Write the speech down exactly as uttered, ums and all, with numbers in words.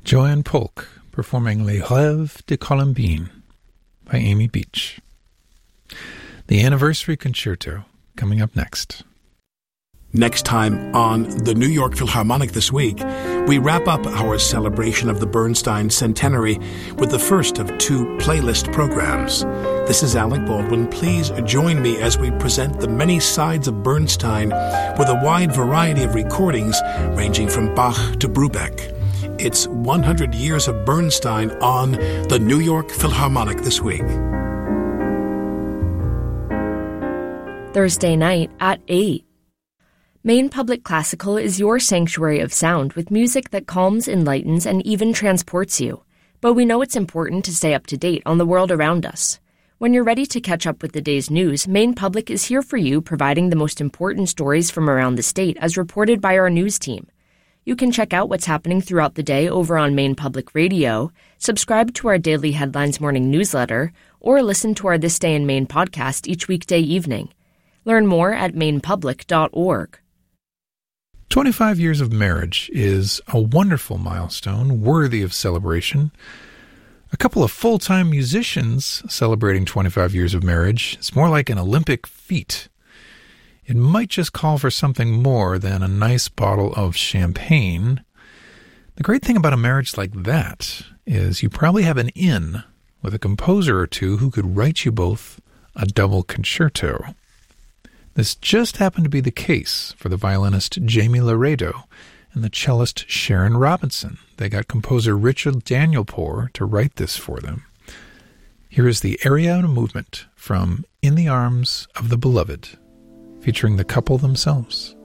Joanne Polk performing Les Rêves de Colombine by Amy Beach. The Anniversary Concerto coming up next. Next time on the New York Philharmonic This Week, we wrap up our celebration of the Bernstein Centenary with the first of two playlist programs. This is Alec Baldwin. Please join me as we present the many sides of Bernstein with a wide variety of recordings ranging from Bach to Brubeck. It's one hundred years of Bernstein on the New York Philharmonic This Week. Thursday night at eight. Maine Public Classical is your sanctuary of sound with music that calms, enlightens, and even transports you. But we know it's important to stay up to date on the world around us. When you're ready to catch up with the day's news, Maine Public is here for you, providing the most important stories from around the state as reported by our news team. You can check out what's happening throughout the day over on Maine Public Radio, subscribe to our daily Headlines Morning newsletter, or listen to our This Day in Maine podcast each weekday evening. Learn more at maine public dot org. twenty-five years of marriage is a wonderful milestone, worthy of celebration. A couple of full-time musicians celebrating twenty-five years of marriage is more like an Olympic feat. It might just call for something more than a nice bottle of champagne. The great thing about a marriage like that is you probably have an in with a composer or two who could write you both a double concerto. This just happened to be the case for the violinist Jamie Laredo and the cellist Sharon Robinson. They got composer Richard Danielpour to write this for them. Here is the aria movement from In the Arms of the Beloved, featuring the couple themselves.